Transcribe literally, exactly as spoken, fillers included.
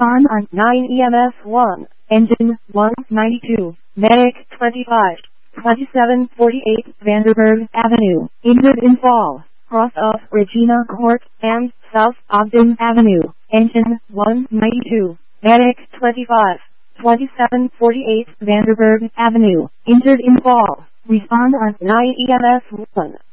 Respond on nine E M S one. Engine one ninety-two. Medic twenty-five. twenty-seven forty-eight Vanderburg Avenue. Injured in fall. Cross of Regina Court and South Ogden Avenue. Engine one ninety-two. Medic twenty-five. twenty-seven forty-eight Vanderburg Avenue. Injured in fall. Respond on nine E M S one.